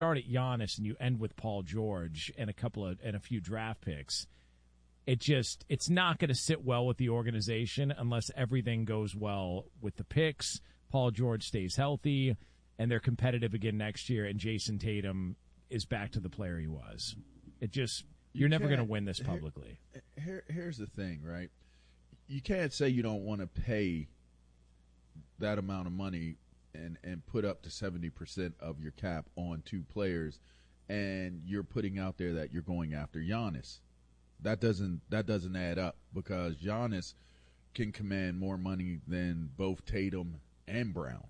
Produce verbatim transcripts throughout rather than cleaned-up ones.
start at Giannis and you end with Paul George and a couple of and a few draft picks, it just it's not going to sit well with the organization unless everything goes well with the picks, Paul George stays healthy, and they're competitive again next year, and Jason Tatum is back to the player he was. It just you're you never going to win this publicly. Here, here's the thing, right? You can't say you don't want to pay that amount of money and, and put up to seventy percent of your cap on two players, and you're putting out there that you're going after Giannis. That doesn't that doesn't add up, because Giannis can command more money than both Tatum and Brown.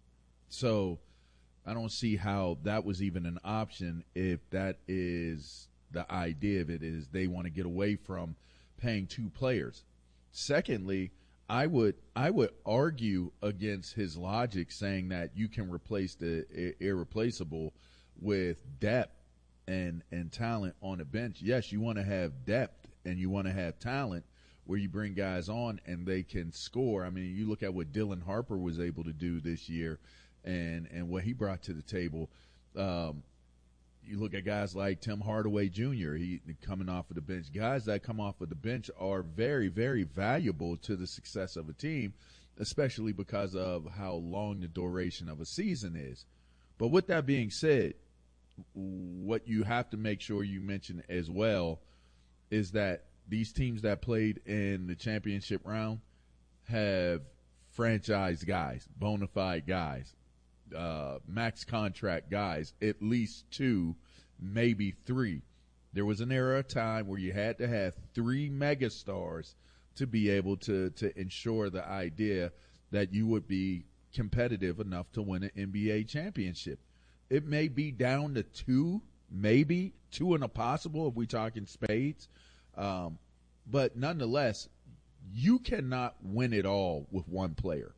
So I don't see how that was even an option if that is the idea of it, is they want to get away from paying two players. Secondly, I would I would argue against his logic saying that you can replace the irreplaceable with depth and and talent on the bench. Yes, you want to have depth and you want to have talent where you bring guys on and they can score. I mean, you look at what Dylan Harper was able to do this year and, and what he brought to the table. Um, you look at guys like Tim Hardaway Junior, he coming off of the bench. Guys that come off of the bench are very, very valuable to the success of a team, especially because of how long the duration of a season is. But with that being said, what you have to make sure you mention as well is that these teams that played in the championship round have franchise guys, bona fide guys, uh, max contract guys, at least two, maybe three. There was an era of time where you had to have three megastars to be able to, to ensure the idea that you would be competitive enough to win an N B A championship. It may be down to two, maybe two and a possible if we're talking spades. Um, but nonetheless, you cannot win it all with one player.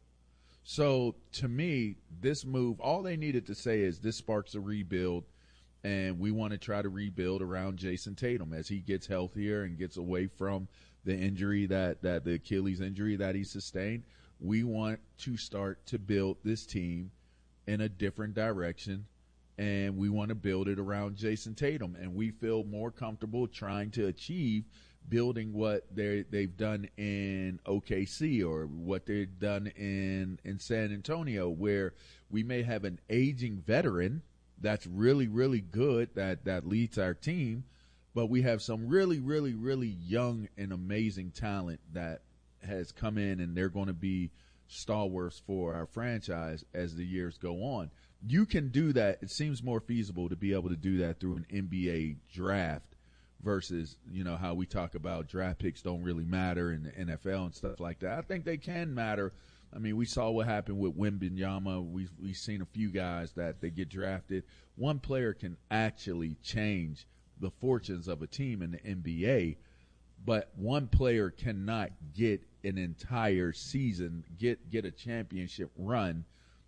So to me, this move, all they needed to say is this sparks a rebuild, and we want to try to rebuild around Jason Tatum as he gets healthier and gets away from the injury that, that the Achilles injury that he sustained. We want to start to build this team in a different direction, and we want to build it around Jason Tatum. And we feel more comfortable trying to achieve building what they they've done in O K C or what they've done in in San Antonio, where we may have an aging veteran that's really, really good that that leads our team, but we have some really, really, really young and amazing talent that has come in, and they're going to be stalwarts for our franchise as the years go on. You can do that. It seems more feasible to be able to do that through an N B A draft versus, you know, how we talk about draft picks don't really matter in the N F L and stuff like that. I think they can matter. I mean, we saw what happened with Wembanyama. We've, we've seen a few guys that they get drafted. One player can actually change the fortunes of a team in the N B A, but one player cannot get an entire season, get get a championship run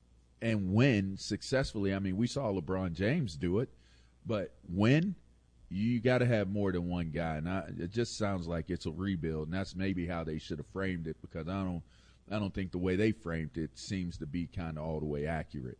and win successfully. I mean, we saw LeBron James do it, but win, you got to have more than one guy. And I, it just sounds like it's a rebuild, and that's maybe how they should have framed it, because I don't I don't think the way they framed it seems to be kind of all the way accurate.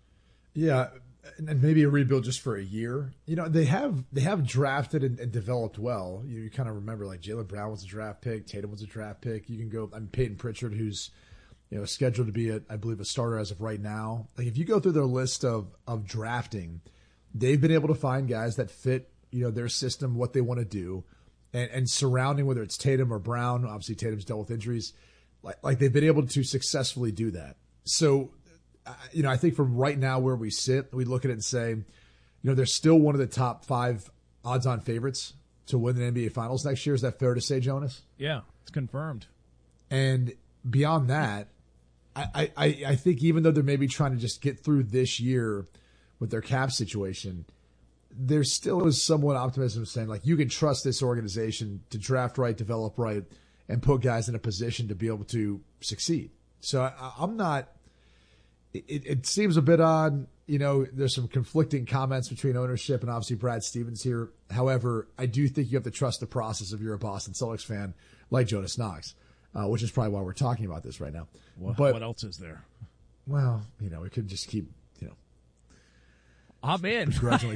Yeah, and maybe a rebuild just for a year. You know, they have they have drafted and, and developed well. You, you kind of remember, like, Jaylen Brown was a draft pick, Tatum was a draft pick. You can go, I mean, Peyton Pritchard, who's, you know, scheduled to be, a, I believe, a starter as of right now. Like, if you go through their list of of drafting, they've been able to find guys that fit, you know, their system, what they want to do, and and surrounding, whether it's Tatum or Brown. Obviously, Tatum's dealt with injuries. Like, like they've been able to successfully do that. So, you know, I think from right now where we sit, we look at it and say, you know, they're still one of the top five odds-on favorites to win the N B A Finals next year. Is that fair to say, Jonas? Yeah, it's confirmed. And beyond that, I, I, I think even though they're maybe trying to just get through this year with their cap situation, there still is somewhat optimism saying, like, you can trust this organization to draft right, develop right, and put guys in a position to be able to succeed. So I, I'm not it, – it seems a bit odd. You know, there's some conflicting comments between ownership and obviously Brad Stevens here. However, I do think you have to trust the process if you're a Boston Celtics fan like Jonas Knox, uh, which is probably why we're talking about this right now. Well, but, what else is there? Well, you know, we could just keep – I'm in. Begrudgingly